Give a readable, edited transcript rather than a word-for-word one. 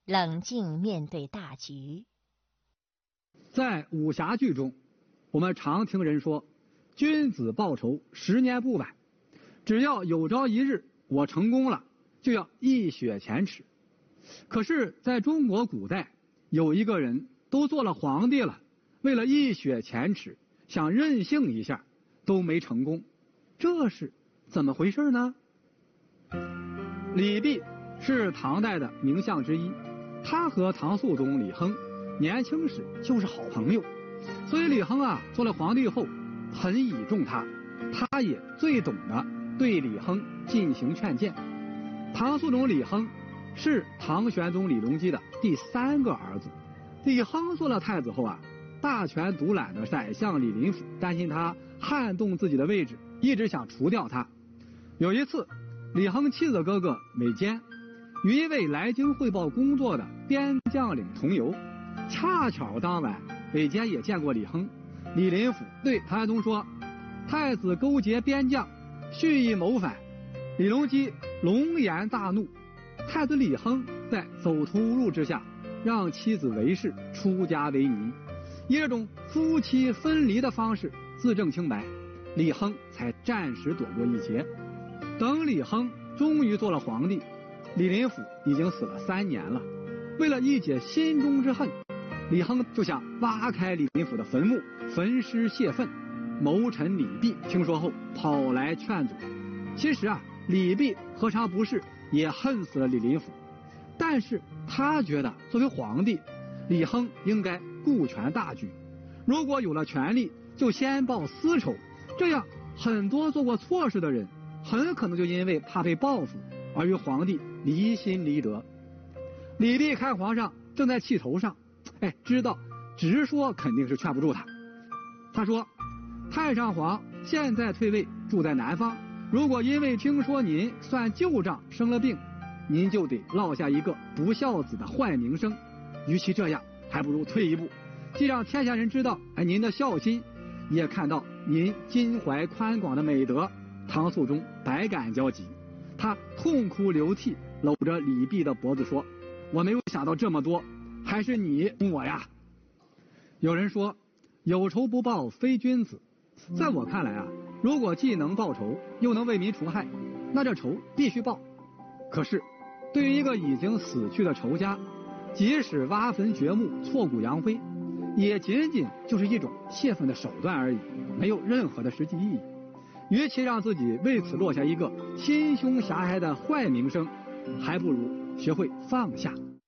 冷静面对大局。 在武侠剧中，我们常听人说，君子报仇10年不晚，只要有朝一日我成功了，就要一雪前耻。可是在中国古代，有一个人都做了皇帝了，为了一雪前耻，想任性一下都没成功，这是怎么回事呢？李泌是唐代的名相之一，他和唐肃宗李亨年轻时就是好朋友，所以李亨做了皇帝后很倚重他，他也最懂得对李亨进行劝谏。唐肃宗李亨是唐玄宗李隆基的第3个儿子。李亨做了太子后大权独揽的宰相李林甫担心他撼动自己的位置，一直想除掉他。有一次，李亨妻子哥哥韦坚与一位来京汇报工作的边将领同游，恰巧当晚韦坚也见过李亨。李林甫对唐玄宗说，太子勾结边将，蓄意谋反。李隆基龙颜大怒，太子李亨在走投无路之下，让妻子韦氏出家为尼，以这种夫妻分离的方式自证清白，李亨才暂时躲过一劫。等李亨终于做了皇帝，李林甫已经死了3年了。为了一解心中之恨，李亨就想挖开李林甫的坟墓，焚尸泄愤。谋臣李泌听说后跑来劝阻。其实李泌何尝不是也恨死了李林甫，但是他觉得作为皇帝，李亨应该顾全大局，如果有了权力就先报私仇，这样很多做过错事的人很可能就因为怕被报复而与皇帝离心离德。李泌看皇上正在气头上，知道直说肯定是劝不住他。他说，太上皇现在退位，住在南方，如果因为听说您算旧账生了病，您就得落下一个不孝子的坏名声，与其这样，还不如退一步，既让天下人知道您的孝心，也看到您襟怀宽广的美德。唐肃宗百感交集，他痛哭流涕，搂着李泌的脖子说，我没有想到这么多，还是你懂我呀。有人说，有仇不报非君子。在我看来如果既能报仇又能为民除害，那这仇必须报。可是对于一个已经死去的仇家，即使挖坟掘墓挫骨扬灰，也仅仅就是一种泄愤的手段而已，没有任何的实际意义。与其让自己为此落下一个心胸狭隘的坏名声，还不如学会放下。